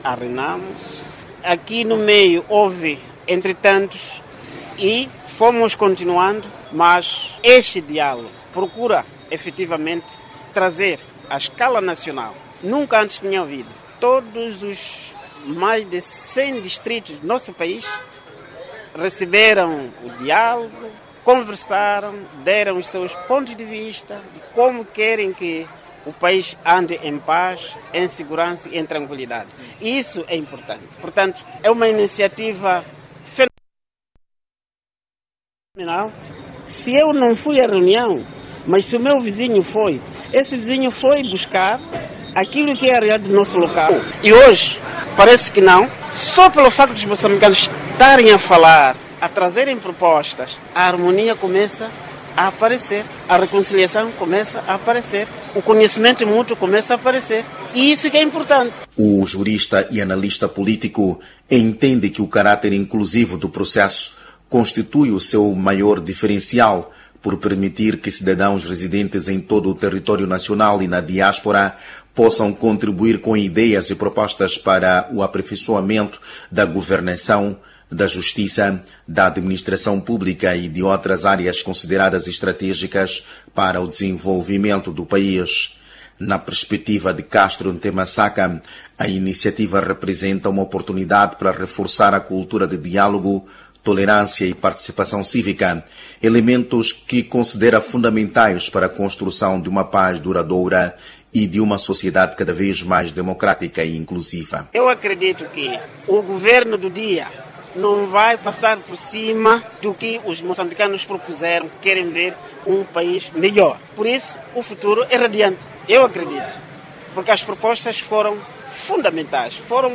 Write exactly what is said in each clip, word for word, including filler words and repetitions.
arenamos. Aqui no meio houve, entretanto, e fomos continuando, mas este diálogo procura efetivamente trazer à escala nacional. Nunca antes tinha havido. Todos os mais de cem distritos do nosso país receberam o diálogo, conversaram, deram os seus pontos de vista de como querem que o país ande em paz, em segurança e em tranquilidade. E isso é importante. Portanto, é uma iniciativa fenomenal. Se eu não fui à reunião, mas se o meu vizinho foi, esse vizinho foi buscar aquilo que é a realidade do nosso local. E hoje, parece que não, só pelo facto dos moçambicanos estarem a falar, a trazerem propostas, a harmonia começa a aparecer, a reconciliação começa a aparecer, o conhecimento mútuo começa a aparecer. E isso que é importante. O jurista e analista político entende que o caráter inclusivo do processo constitui o seu maior diferencial, por permitir que cidadãos residentes em todo o território nacional e na diáspora possam contribuir com ideias e propostas para o aperfeiçoamento da governação, da justiça, da administração pública e de outras áreas consideradas estratégicas para o desenvolvimento do país. Na perspectiva de Castro Ntemasaka, a iniciativa representa uma oportunidade para reforçar a cultura de diálogo, tolerância e participação cívica, elementos que considera fundamentais para a construção de uma paz duradoura e de uma sociedade cada vez mais democrática e inclusiva. Eu acredito que o governo do dia não vai passar por cima do que os moçambicanos propuseram, querem ver um país melhor. Por isso, o futuro é radiante. Eu acredito. Porque as propostas foram fundamentais, foram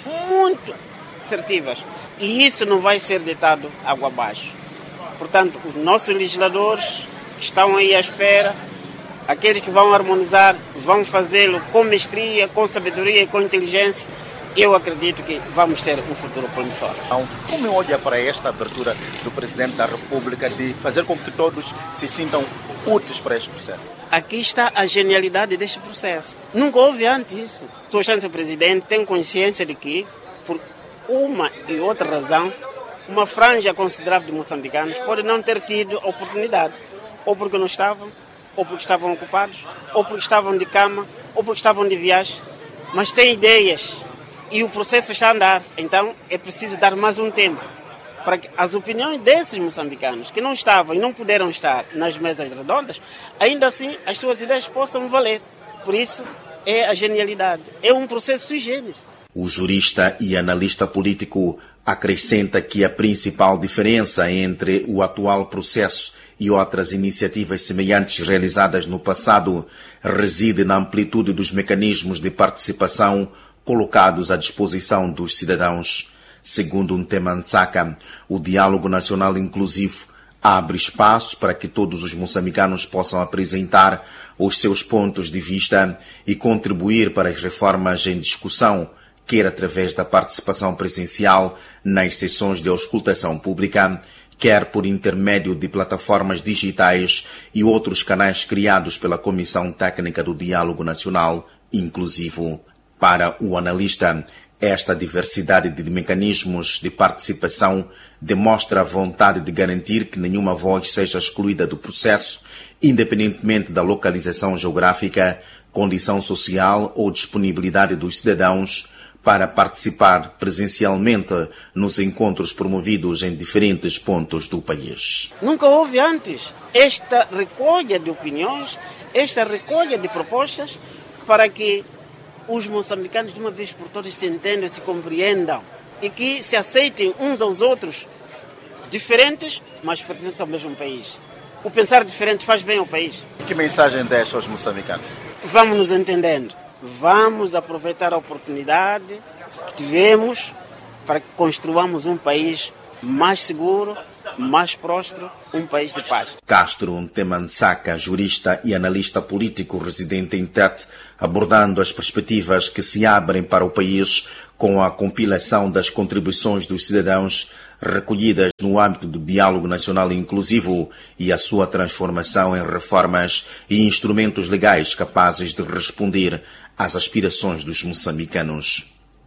muito assertivas. E isso não vai ser deitado água abaixo. Portanto, os nossos legisladores que estão aí à espera, aqueles que vão harmonizar, vão fazê-lo com mestria, com sabedoria e com inteligência. Eu acredito que vamos ter um futuro promissor. Como olha para esta abertura do Presidente da República de fazer com que todos se sintam úteis para este processo? Aqui está a genialidade deste processo. Nunca houve antes isso. Sua Excelência Presidente tem consciência de que, por uma e outra razão, uma franja considerável de moçambicanos pode não ter tido a oportunidade. Ou porque não estavam, ou porque estavam ocupados, ou porque estavam de cama, ou porque estavam de viagem. Mas têm ideias. E o processo está a andar, então é preciso dar mais um tempo para que as opiniões desses moçambicanos que não estavam e não puderam estar nas mesas redondas, ainda assim as suas ideias possam valer. Por isso é a genialidade, é um processo sui generis. O jurista e analista político acrescenta que a principal diferença entre o atual processo e outras iniciativas semelhantes realizadas no passado reside na amplitude dos mecanismos de participação colocados à disposição dos cidadãos. Segundo Ntemasaka, o diálogo nacional inclusivo abre espaço para que todos os moçambicanos possam apresentar os seus pontos de vista e contribuir para as reformas em discussão, quer através da participação presencial nas sessões de auscultação pública, quer por intermédio de plataformas digitais e outros canais criados pela Comissão Técnica do Diálogo Nacional Inclusivo. Para o analista, esta diversidade de mecanismos de participação demonstra a vontade de garantir que nenhuma voz seja excluída do processo, independentemente da localização geográfica, condição social ou disponibilidade dos cidadãos para participar presencialmente nos encontros promovidos em diferentes pontos do país. Nunca houve antes esta recolha de opiniões, esta recolha de propostas para que os moçambicanos de uma vez por todas se entendam, se compreendam e que se aceitem uns aos outros, diferentes, mas pertencem ao mesmo país. O pensar diferente faz bem ao país. Que mensagem deixa aos moçambicanos? Vamos nos entendendo, vamos aproveitar a oportunidade que tivemos para que construamos um país mais seguro, mais próspero, um país de paz. Castro Ntemasaka, jurista e analista político residente em Tete, abordando as perspectivas que se abrem para o país com a compilação das contribuições dos cidadãos recolhidas no âmbito do diálogo nacional inclusivo e a sua transformação em reformas e instrumentos legais capazes de responder às aspirações dos moçambicanos.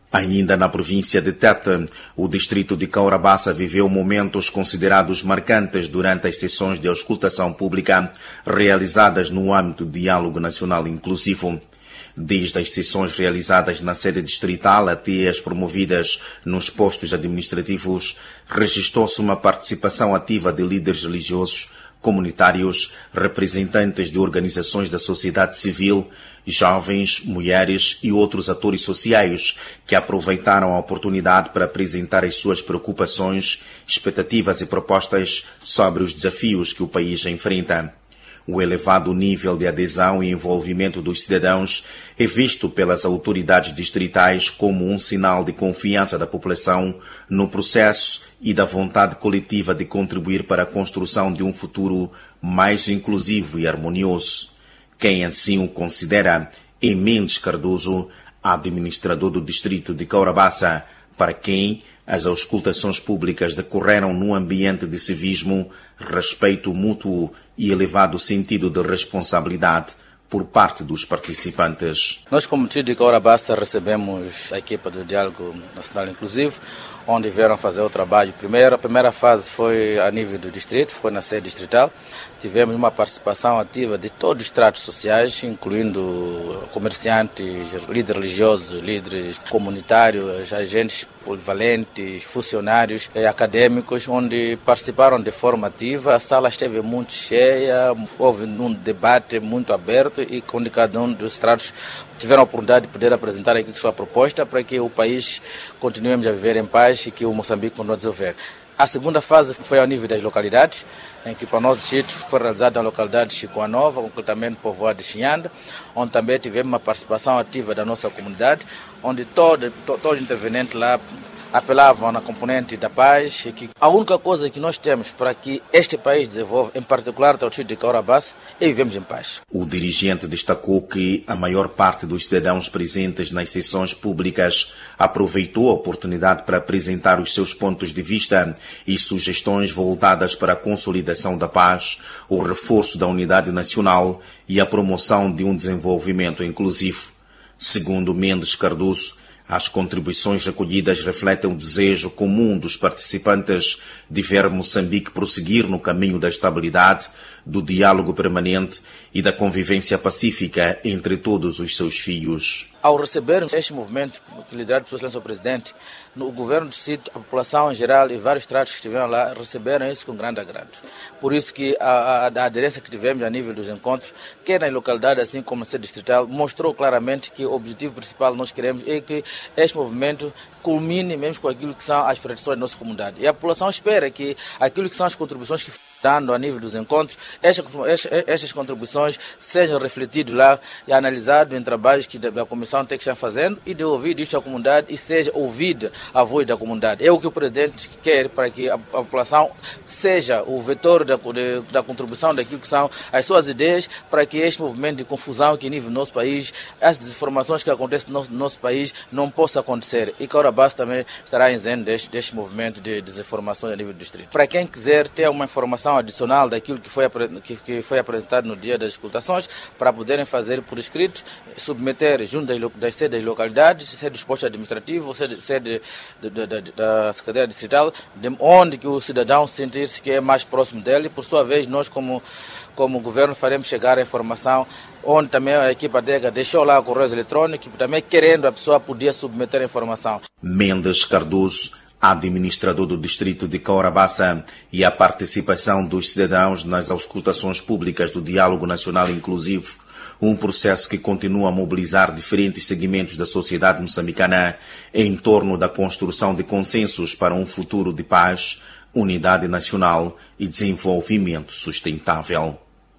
Ainda na província de Tete, o distrito de Caurabassa viveu momentos considerados marcantes durante as sessões de auscultação pública realizadas no âmbito do Diálogo Nacional Inclusivo. Desde as sessões realizadas na sede distrital até as promovidas nos postos administrativos, registrou-se uma participação ativa de líderes religiosos, comunitários, representantes de organizações da sociedade civil, jovens, mulheres e outros atores sociais que aproveitaram a oportunidade para apresentar as suas preocupações, expectativas e propostas sobre os desafios que o país enfrenta. O elevado nível de adesão e envolvimento dos cidadãos é visto pelas autoridades distritais como um sinal de confiança da população no processo e da vontade coletiva de contribuir para a construção de um futuro mais inclusivo e harmonioso. Quem assim o considera é Mendes Cardoso, administrador do distrito de Caurabassa, para quem as auscultações públicas decorreram num ambiente de civismo, respeito mútuo e elevado sentido de responsabilidade por parte dos participantes. Nós, como distrito de Caurabassa, recebemos a equipa do Diálogo Nacional Inclusivo, onde vieram fazer o trabalho. Primeiro, a primeira fase foi a nível do distrito, foi na sede distrital. Tivemos uma participação ativa de todos os estratos sociais, incluindo comerciantes, líderes religiosos, líderes comunitários, agentes polivalentes, funcionários e acadêmicos, onde participaram de forma ativa. A sala esteve muito cheia, houve um debate muito aberto e onde cada um dos estratos tiveram a oportunidade de poder apresentar aqui sua proposta para que o país continuemos a viver em paz e que o Moçambique continue a desenvolver. A segunda fase foi ao nível das localidades, em que para o nosso distrito foi realizada na localidade de Chicoa Nova, concretamente povoado de Xinhanda, onde também tivemos uma participação ativa da nossa comunidade, onde todo, to, todos os intervenientes lá apelavam na componente da paz, e que a única coisa que nós temos para que este país desenvolva, em particular o distrito de Caurabassa, é vivemos em paz. O dirigente destacou que a maior parte dos cidadãos presentes nas sessões públicas aproveitou a oportunidade para apresentar os seus pontos de vista e sugestões voltadas para a consolidação da paz, o reforço da unidade nacional e a promoção de um desenvolvimento inclusivo. Segundo Mendes Cardoso, as contribuições recolhidas refletem o desejo comum dos participantes de ver Moçambique prosseguir no caminho da estabilidade, do diálogo permanente e da convivência pacífica entre todos os seus filhos. Ao receber este movimento liderado pelo Excelência Presidente, o governo do distrito, a população em geral e vários estratos que estiveram lá receberam isso com grande agrado. Por isso que a, a, a aderência que tivemos a nível dos encontros, quer nas localidades assim como na sede distrital, mostrou claramente que o objetivo principal que nós queremos é que este movimento culmine mesmo com aquilo que são as pretensões da nossa comunidade. E a população espera que aquilo que são as contribuições que dando a nível dos encontros, estas, estas contribuições sejam refletidas lá e analisadas em trabalhos que a Comissão tem que estar fazendo e de ouvir isto à comunidade e seja ouvida a voz da comunidade. É o que o Presidente quer para que a, a população seja o vetor da, de, da contribuição daquilo que são as suas ideias para que este movimento de confusão que nível do nosso país, as desinformações que acontecem no nosso, no nosso país não possa acontecer. E Caurabassa também estará isento deste, deste movimento de desinformação a nível do distrito. Para quem quiser ter uma informação adicional daquilo que foi, que, que foi apresentado no dia das escutações, para poderem fazer por escrito, submeter junto das, das sedes das localidades, sede dos postos administrativos, sede, sede de, de, de, da Secretaria Distrital, de onde que o cidadão sentir-se que é mais próximo dele. Por sua vez, nós como, como governo faremos chegar a informação onde também a equipa D E G A deixou lá o correio eletrônico, também querendo a pessoa podia submeter a informação. Mendes Cardoso, administrador do distrito de Caurabassa, e a participação dos cidadãos nas auscultações públicas do Diálogo Nacional Inclusivo, um processo que continua a mobilizar diferentes segmentos da sociedade moçambicana em torno da construção de consensos para um futuro de paz, unidade nacional e desenvolvimento sustentável.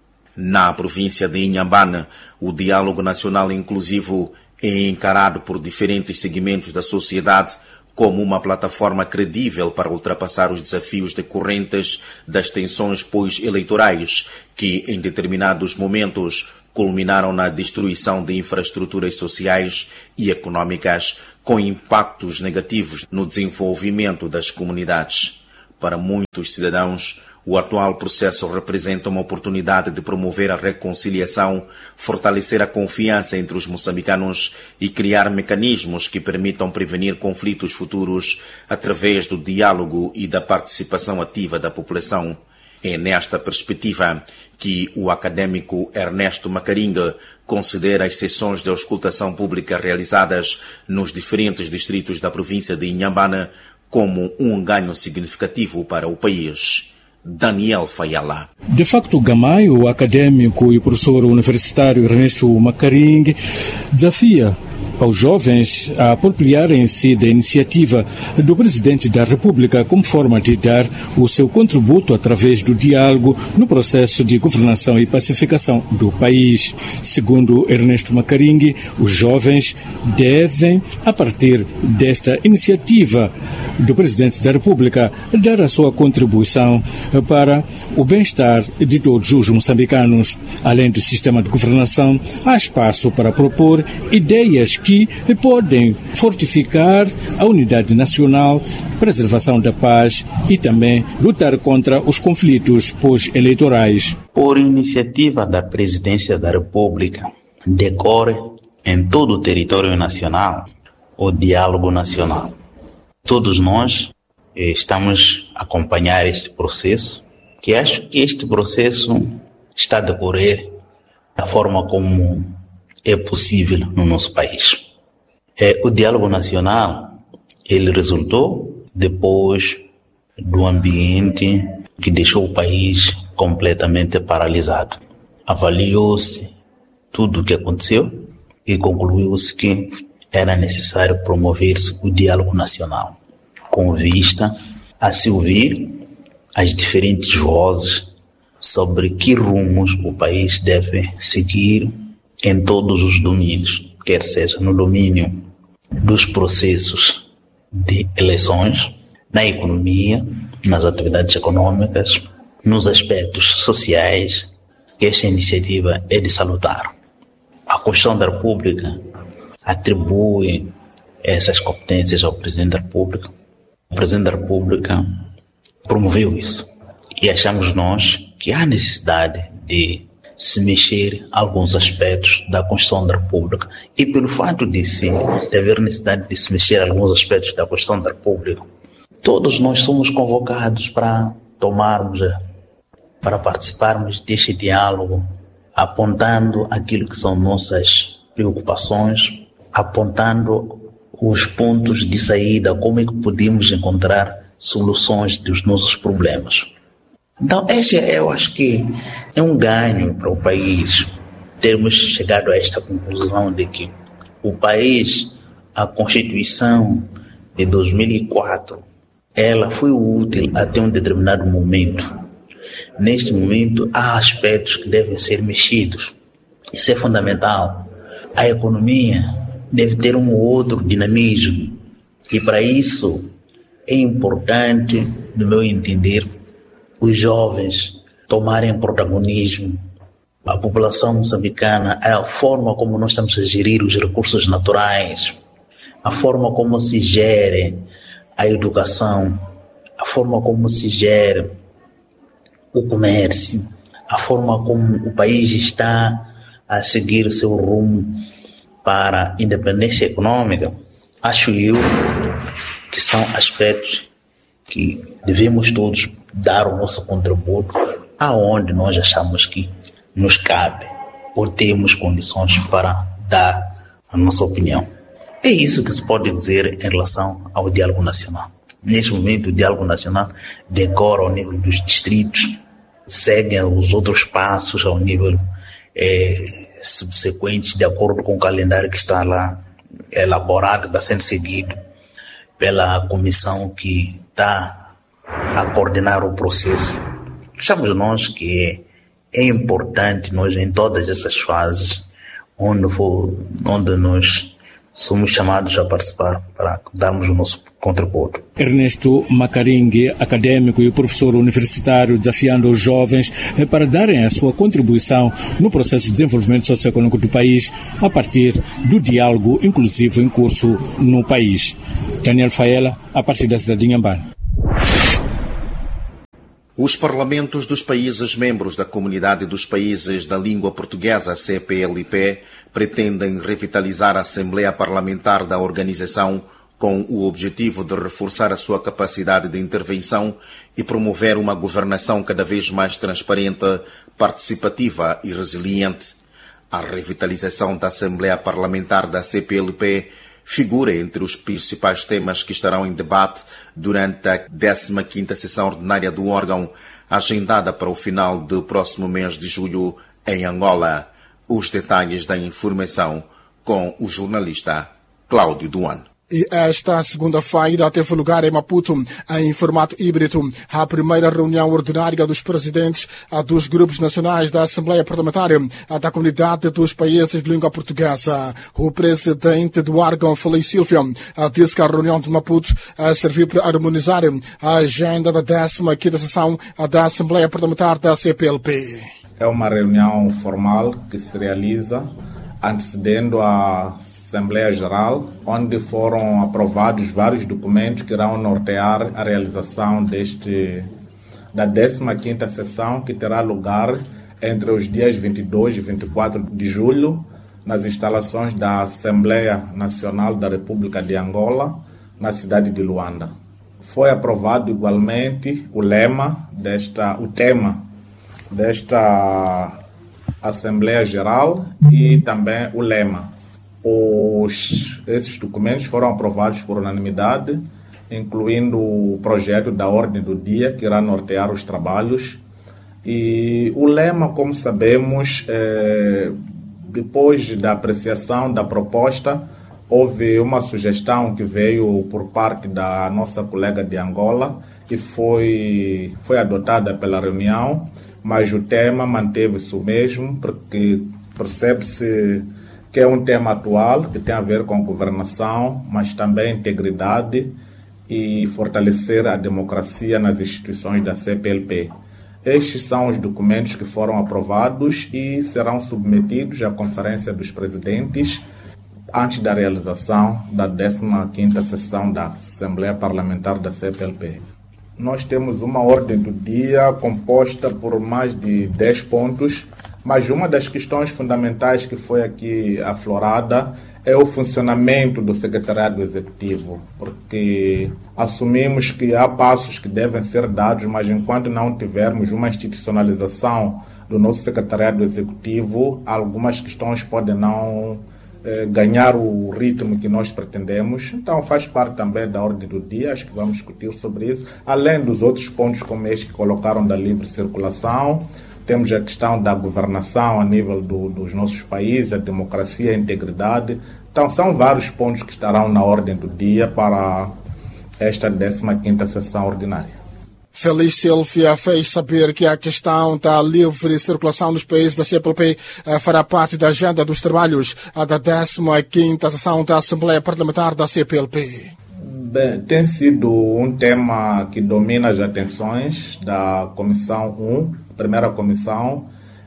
Na província de Inhambane, o Diálogo Nacional Inclusivo é encarado por diferentes segmentos da sociedade como uma plataforma credível para ultrapassar os desafios decorrentes das tensões pós-eleitorais que, em determinados momentos, culminaram na destruição de infraestruturas sociais e econômicas com impactos negativos no desenvolvimento das comunidades. Para muitos cidadãos, o atual processo representa uma oportunidade de promover a reconciliação, fortalecer a confiança entre os moçambicanos e criar mecanismos que permitam prevenir conflitos futuros através do diálogo e da participação ativa da população. É nesta perspectiva que o académico Ernesto Macaringa considera as sessões de auscultação pública realizadas nos diferentes distritos da província de Inhambane como um ganho significativo para o país. Daniel Fayala. De facto, Gamay, o académico e professor universitário Ernesto Macaringa, desafia aos jovens a apropriarem-se da iniciativa do Presidente da República como forma de dar o seu contributo através do diálogo no processo de governação e pacificação do país. Segundo Ernesto Macaringa, os jovens devem, a partir desta iniciativa do Presidente da República, dar a sua contribuição para o bem-estar de todos os moçambicanos. Além do sistema de governação, há espaço para propor ideias que que podem fortificar a unidade nacional, preservação da paz e também lutar contra os conflitos pós-eleitorais. Por iniciativa da Presidência da República, decorre em todo o território nacional o diálogo nacional. Todos nós estamos a acompanhar este processo, que acho que este processo está a decorrer da forma como é possível no nosso país. É, o diálogo nacional, ele resultou depois do ambiente que deixou o país completamente paralisado. Avaliou-se tudo o que aconteceu e concluiu-se que era necessário promover-se o diálogo nacional, com vista a se ouvir as diferentes vozes sobre que rumos o país deve seguir em todos os domínios, quer seja no domínio dos processos de eleições, na economia, nas atividades econômicas, nos aspectos sociais. Esta iniciativa é de salutar. A Constituição da República atribui essas competências ao Presidente da República. O Presidente da República promoveu isso. E achamos nós que há necessidade de se mexer alguns aspectos da Constituição da República. E pelo fato de, se, de haver necessidade de se mexer alguns aspectos da Constituição da República, todos nós somos convocados para tomarmos, para participarmos deste diálogo, apontando aquilo que são nossas preocupações, apontando os pontos de saída, como é que podemos encontrar soluções dos nossos problemas. Então, este eu acho que é um ganho para o país termos chegado a esta conclusão de que o país, a Constituição de dois mil e quatro, ela foi útil até um determinado momento. Neste momento, há aspectos que devem ser mexidos. Isso é fundamental. A economia deve ter um outro dinamismo. E para isso é importante, no meu entender, os jovens tomarem protagonismo. A população moçambicana, a forma como nós estamos a gerir os recursos naturais, a forma como se gere a educação, a forma como se gere o comércio, a forma como o país está a seguir o seu rumo para a independência econômica, acho eu que são aspectos que devemos todos dar o nosso contributo aonde nós achamos que nos cabe ou temos condições para dar a nossa opinião. É isso que se pode dizer em relação ao diálogo nacional. Neste momento, o diálogo nacional decora ao nível dos distritos, segue os outros passos ao nível é, subsequente, de acordo com o calendário que está lá elaborado, está sendo seguido pela comissão que está a coordenar o processo. Achamos nós que é, é importante nós, em todas essas fases, onde, for, onde nós somos chamados a participar para darmos o nosso contributo. Ernesto Macaringa, académico e professor universitário, desafiando os jovens para darem a sua contribuição no processo de desenvolvimento socioeconômico do país a partir do diálogo inclusivo em curso no país. Daniel Fayala, a partir da cidade de Inhambane. Os parlamentos dos países membros da Comunidade dos Países da Língua Portuguesa, C P L P, pretendem revitalizar a Assembleia Parlamentar da organização com o objetivo de reforçar a sua capacidade de intervenção e promover uma governação cada vez mais transparente, participativa e resiliente. A revitalização da Assembleia Parlamentar da C P L P figura entre os principais temas que estarão em debate durante a décima quinta sessão ordinária do órgão, agendada para o final do próximo mês de julho em Angola. Os detalhes da informação com o jornalista Cláudio Duan. E esta segunda-feira teve lugar em Maputo, em formato híbrido, a primeira reunião ordinária dos presidentes dos grupos nacionais da Assembleia Parlamentar da Comunidade dos Países de Língua Portuguesa. O presidente do órgão, Feliz Silvia, disse que a reunião de Maputo serviu para harmonizar a agenda da décima quinta sessão da Assembleia Parlamentar da C P L P. É uma reunião formal que se realiza antecedendo a Assembleia Geral, onde foram aprovados vários documentos que irão nortear a realização deste, da décima quinta sessão, que terá lugar entre os dias vinte e dois e vinte e quatro de julho, nas instalações da Assembleia Nacional da República de Angola, na cidade de Luanda. Foi aprovado igualmente o lema desta, o tema desta Assembleia Geral e também o lema. Os, esses documentos foram aprovados por unanimidade, incluindo o projeto da ordem do dia, que irá nortear os trabalhos. E o lema, como sabemos, é, depois da apreciação da proposta, houve uma sugestão que veio por parte da nossa colega de Angola e foi, foi adotada pela reunião, mas o tema manteve-se o mesmo, porque percebe-se que é um tema atual, que tem a ver com governação, mas também integridade e fortalecer a democracia nas instituições da C P L P. Estes são os documentos que foram aprovados e serão submetidos à Conferência dos Presidentes antes da realização da décima quinta sessão da Assembleia Parlamentar da C P L P. Nós temos uma ordem do dia composta por mais de dez pontos, mas uma das questões fundamentais que foi aqui aflorada é o funcionamento do Secretariado Executivo, porque assumimos que há passos que devem ser dados, mas enquanto não tivermos uma institucionalização do nosso Secretariado Executivo, algumas questões podem não eh, ganhar o ritmo que nós pretendemos. Então faz parte também da ordem do dia, acho que vamos discutir sobre isso, além dos outros pontos como este que colocaram da livre circulação. Temos a questão da governação a nível do, dos nossos países, a democracia, a integridade. Então, são vários pontos que estarão na ordem do dia para esta décima quinta sessão ordinária. Feliz Silvia fez saber que a questão da livre circulação dos países da C P L P fará parte da agenda dos trabalhos da décima quinta sessão da Assembleia Parlamentar da C P L P. Bem, tem sido um tema que domina as atenções da Comissão um, primeira comissão,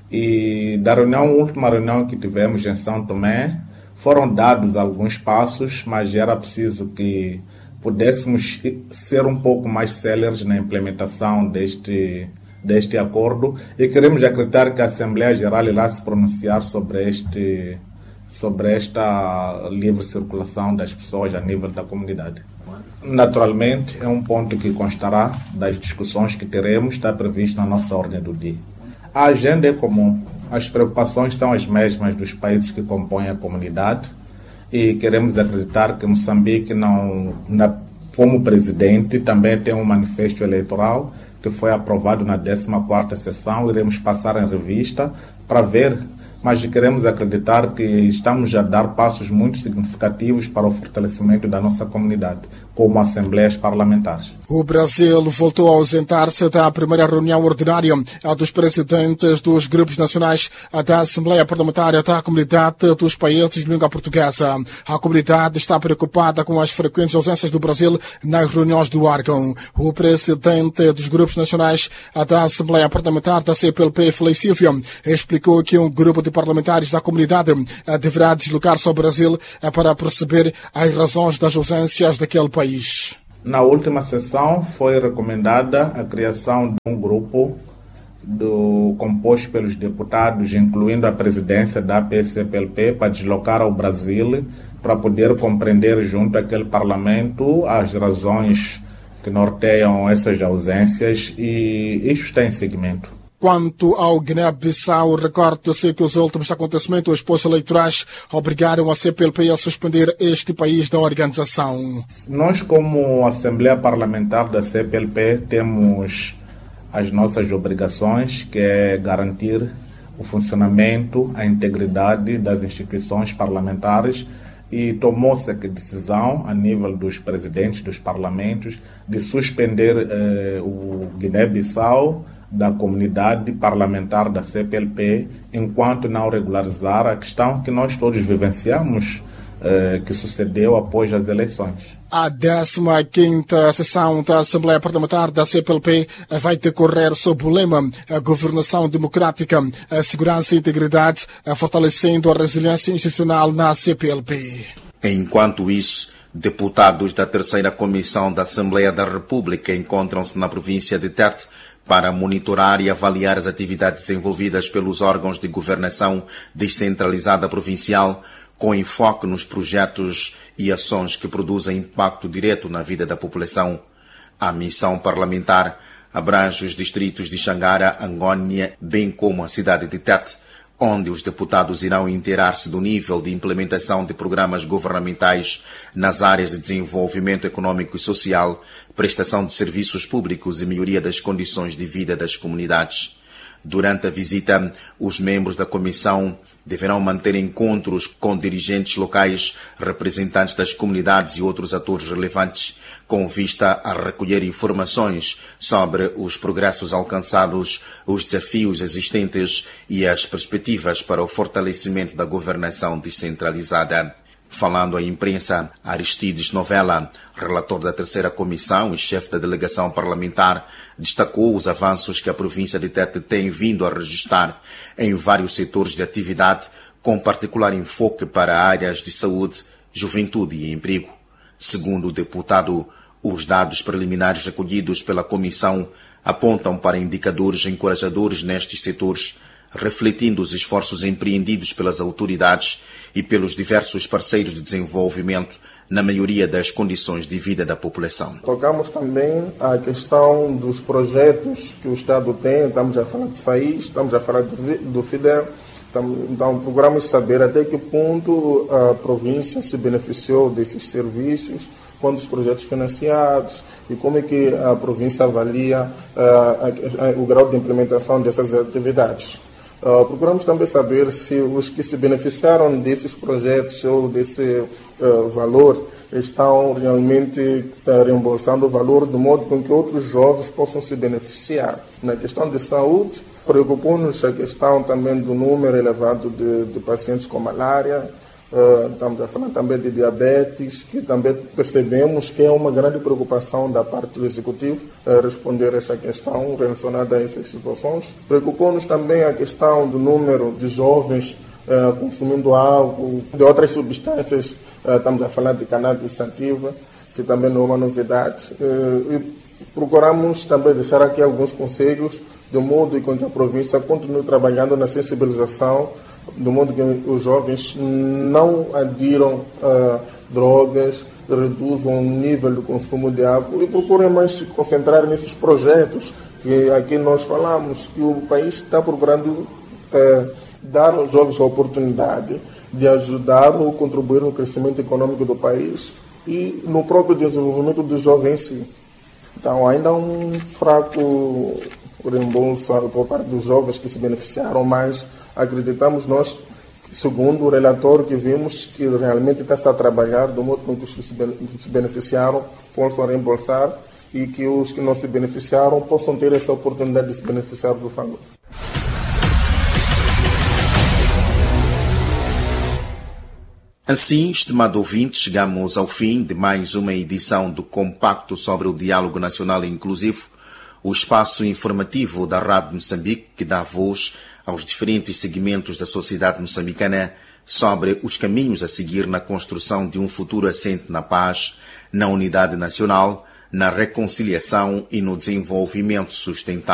e da reunião, última reunião que tivemos em São Tomé, foram dados alguns passos, mas era preciso que pudéssemos ser um pouco mais céleres na implementação deste, deste acordo, e queremos acreditar que a Assembleia Geral irá se pronunciar sobre, este, sobre esta livre circulação das pessoas a nível da comunidade. Naturalmente, é um ponto que constará das discussões que teremos, está previsto na nossa ordem do dia. A agenda é comum, as preocupações são as mesmas dos países que compõem a comunidade e queremos acreditar que Moçambique, não, na, como presidente, também tem um manifesto eleitoral que foi aprovado na décima quarta sessão, iremos passar em revista para ver, mas queremos acreditar que estamos a dar passos muito significativos para o fortalecimento da nossa comunidade, como assembleias parlamentares. O Brasil voltou a ausentar-se da primeira reunião ordinária dos presidentes dos grupos nacionais da Assembleia Parlamentar da Comunidade dos Países de Língua Portuguesa. A comunidade está preocupada com as frequentes ausências do Brasil nas reuniões do órgão. O presidente dos grupos nacionais da Assembleia Parlamentar da C P L P, Feliz Silvia, explicou que um grupo de parlamentares da comunidade deverá deslocar-se ao Brasil para perceber as razões das ausências daquele país. Na última sessão foi recomendada a criação de um grupo do, composto pelos deputados, incluindo a presidência da P C P L P, para deslocar ao Brasil, para poder compreender junto àquele parlamento as razões que norteiam essas ausências, e isso está em seguimento. Quanto ao Guiné-Bissau, recorde-se que os últimos acontecimentos pós-eleitorais obrigaram a C P L P a suspender este país da organização. Nós, como Assembleia Parlamentar da C P L P, temos as nossas obrigações, que é garantir o funcionamento, a integridade das instituições parlamentares, e tomou-se a decisão, a nível dos presidentes dos parlamentos, de suspender eh, o Guiné-Bissau da comunidade parlamentar da C P L P, enquanto não regularizar a questão que nós todos vivenciamos, eh, que sucedeu após as eleições. A décima quinta sessão da Assembleia Parlamentar da C P L P vai decorrer sob o lema a governação democrática, a segurança e integridade, fortalecendo a resiliência institucional na C P L P. Enquanto isso, deputados da terceira Comissão da Assembleia da República encontram-se na província de Tete para monitorar e avaliar as atividades desenvolvidas pelos órgãos de governação descentralizada provincial, com enfoque nos projetos e ações que produzem impacto direto na vida da população. A missão parlamentar abrange os distritos de Xangara, Angônia, bem como a cidade de Tete, onde os deputados irão inteirar-se do nível de implementação de programas governamentais nas áreas de desenvolvimento econômico e social, prestação de serviços públicos e melhoria das condições de vida das comunidades. Durante a visita, os membros da comissão deverão manter encontros com dirigentes locais, representantes das comunidades e outros atores relevantes, com vista a recolher informações sobre os progressos alcançados, os desafios existentes e as perspectivas para o fortalecimento da governação descentralizada. Falando à imprensa, Aristides Novella, relator da terceira comissão e chefe da delegação parlamentar, destacou os avanços que a província de Tete tem vindo a registrar em vários setores de atividade, com particular enfoque para áreas de saúde, juventude e emprego. Segundo o deputado, os dados preliminares recolhidos pela comissão apontam para indicadores encorajadores nestes setores, refletindo os esforços empreendidos pelas autoridades e pelos diversos parceiros de desenvolvimento na maioria das condições de vida da população. Tocamos também a questão dos projetos que o Estado tem, estamos a falar de F A I, estamos a falar do FIDEL, então procuramos saber até que ponto a província se beneficiou desses serviços, quantos projetos financiados e como é que a província avalia uh, a, a, o grau de implementação dessas atividades. Uh, procuramos também saber se os que se beneficiaram desses projetos ou desse uh, valor estão realmente uh, reembolsando o valor de modo com que outros jovens possam se beneficiar. Na questão de saúde, preocupou-nos a questão também do número elevado de, de pacientes com malária. Uh, estamos a falar também de diabetes, que também percebemos que é uma grande preocupação da parte do Executivo uh, responder a essa questão relacionada a essas situações. Preocupou-nos também a questão do número de jovens uh, consumindo álcool, de outras substâncias, uh, estamos a falar de cannabis sativa, que também não é uma novidade. Uh, e procuramos também deixar aqui alguns conselhos, de modo com que a província continue trabalhando na sensibilização, do modo que os jovens não adiram a drogas, reduzam o nível de consumo de álcool e procurem mais se concentrar nesses projetos que aqui nós falamos, que o país está procurando é, dar aos jovens a oportunidade de ajudar ou contribuir no crescimento econômico do país e no próprio desenvolvimento dos jovens em si. Então, ainda há um fraco reembolso por parte dos jovens que se beneficiaram, mas acreditamos nós, segundo o relatório que vimos, que realmente está-se a trabalhar do modo com que os que se beneficiaram possam reembolsar e que os que não se beneficiaram possam ter essa oportunidade de se beneficiar do valor. Assim, estimado ouvinte, chegamos ao fim de mais uma edição do Compacto sobre o Diálogo Nacional Inclusivo, o espaço informativo da Rádio Moçambique que dá voz aos diferentes segmentos da sociedade moçambicana sobre os caminhos a seguir na construção de um futuro assente na paz, na unidade nacional, na reconciliação e no desenvolvimento sustentável.